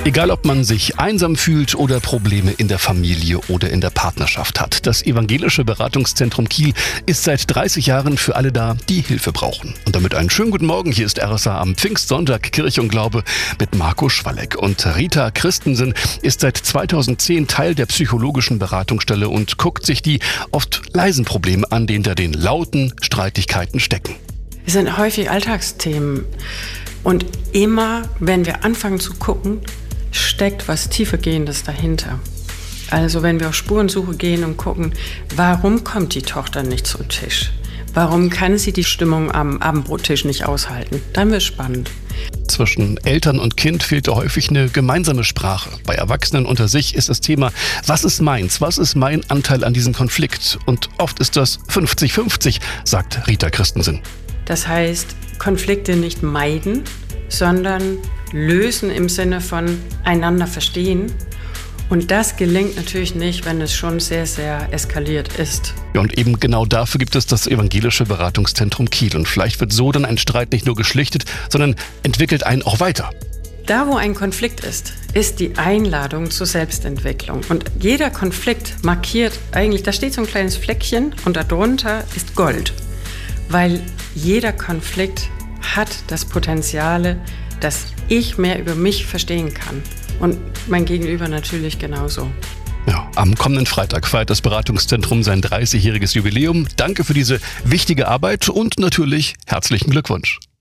Egal, ob man sich einsam fühlt oder Probleme in der Familie oder in der Partnerschaft hat. Das Evangelische Beratungszentrum Kiel ist seit 30 Jahren für alle da, die Hilfe brauchen. Und damit einen schönen guten Morgen. Hier ist RSA am Pfingstsonntag Kirche und Glaube mit Marco Schwalleck. Und Rita Christensen ist seit 2010 Teil der psychologischen Beratungsstelle und guckt sich die oft leisen Probleme an, die hinter den lauten Streitigkeiten stecken. Es sind häufig Alltagsthemen. Und immer, wenn wir anfangen zu gucken, steckt was Tiefergehendes dahinter. Also wenn wir auf Spurensuche gehen und gucken, warum kommt die Tochter nicht zum Tisch? Warum kann sie die Stimmung am Abendbrottisch nicht aushalten? Dann wird es spannend. Zwischen Eltern und Kind fehlt häufig eine gemeinsame Sprache. Bei Erwachsenen unter sich ist das Thema, was ist meins? Was ist mein Anteil an diesem Konflikt? Und oft ist das 50-50, sagt Rita Christensen. Das heißt, Konflikte nicht meiden, sondern lösen im Sinne von einander verstehen. Und das gelingt natürlich nicht, wenn es schon sehr, sehr eskaliert ist. Ja, und eben genau dafür gibt es das Evangelische Beratungszentrum Kiel. Und vielleicht wird so dann ein Streit nicht nur geschlichtet, sondern entwickelt einen auch weiter. Da, wo ein Konflikt ist, ist die Einladung zur Selbstentwicklung. Und jeder Konflikt markiert eigentlich, da steht so ein kleines Fleckchen und darunter ist Gold. Weil jeder Konflikt hat das Potenzial, dass ich mehr über mich verstehen kann. Und mein Gegenüber natürlich genauso. Ja, am kommenden Freitag feiert das Beratungszentrum sein 30-jähriges Jubiläum. Danke für diese wichtige Arbeit und natürlich herzlichen Glückwunsch.